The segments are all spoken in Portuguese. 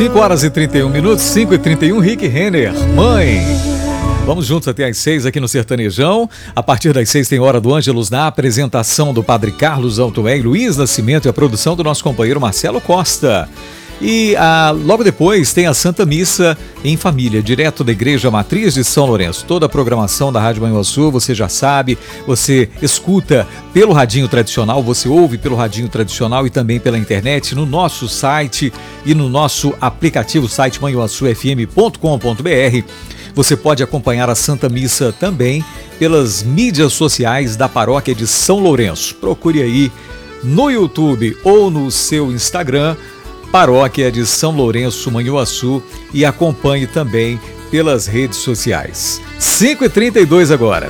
5 horas e 31 minutos, 5h31, Rick Renner, Mãe. Vamos juntos até às 6 aqui no Sertanejão. A partir das 6 tem Hora do Ângelus na apresentação do Padre Carlos Altoé e Luiz Nascimento e a produção do nosso companheiro Marcelo Costa. E logo depois tem a Santa Missa em Família, direto da Igreja Matriz de São Lourenço. Toda a programação da Rádio Manhuaçu, você já sabe, você escuta pelo radinho tradicional, você ouve pelo radinho tradicional e também pela internet, no nosso site e no nosso aplicativo, site manhuaçufm.com.br. Você pode acompanhar a Santa Missa também pelas mídias sociais da Paróquia de São Lourenço. Procure aí no YouTube ou no seu Instagram, Paróquia de São Lourenço, Manhuaçu, e acompanhe também pelas redes sociais. 5h32 agora.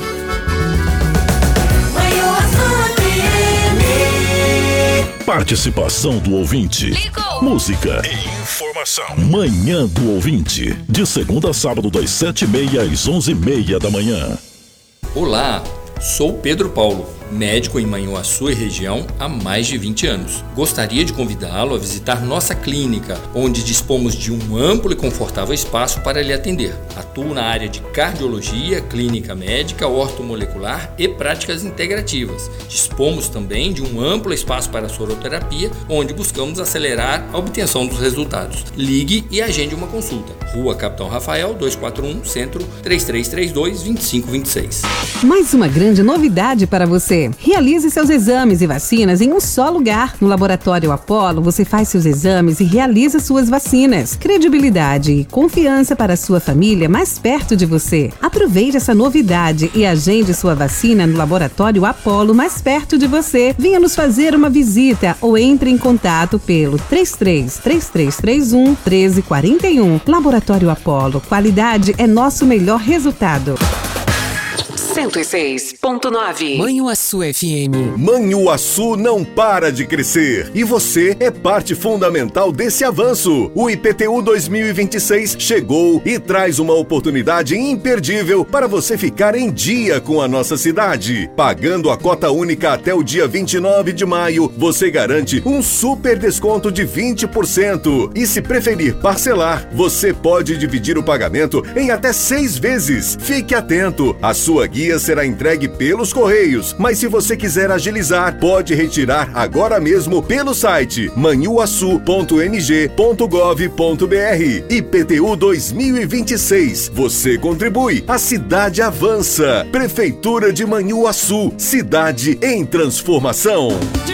Participação do ouvinte. Ligou. Música e informação. Manhã do Ouvinte. De segunda a sábado, das 7h30 às 11h30 da manhã. Olá, sou Pedro Paulo, médico em Manhuaçu e região há mais de 20 anos. Gostaria de convidá-lo a visitar nossa clínica, onde dispomos de um amplo e confortável espaço para lhe atender. Atuo na área de cardiologia, clínica médica, ortomolecular e práticas integrativas. Dispomos também de um amplo espaço para soroterapia, onde buscamos acelerar a obtenção dos resultados. Ligue e agende uma consulta. Rua Capitão Rafael, 241, Centro, 3332-2526. Mais uma grande novidade para você. Realize seus exames e vacinas em um só lugar. No Laboratório Apollo, você faz seus exames e realiza suas vacinas. Credibilidade e confiança para a sua família mais perto de você. Aproveite essa novidade e agende sua vacina no Laboratório Apollo mais perto de você. Venha nos fazer uma visita ou entre em contato pelo 33-3331 1341. Laboratório Apollo, qualidade é nosso melhor resultado. 106.9 Manhuaçu FM. Manhuaçu não para de crescer e você é parte fundamental desse avanço. O IPTU 2026 chegou e traz uma oportunidade imperdível para você ficar em dia com a nossa cidade. Pagando a cota única até o dia 29 de maio, você garante um super desconto de 20%. E se preferir parcelar, você pode dividir o pagamento em até 6 vezes. Fique atento, a sua guia será entregue pelos Correios, mas se você quiser agilizar, pode retirar agora mesmo pelo site manhuaçu.mg.gov.br. IPTU 2026. Você contribui, a cidade avança. Prefeitura de Manhuaçu, cidade em transformação.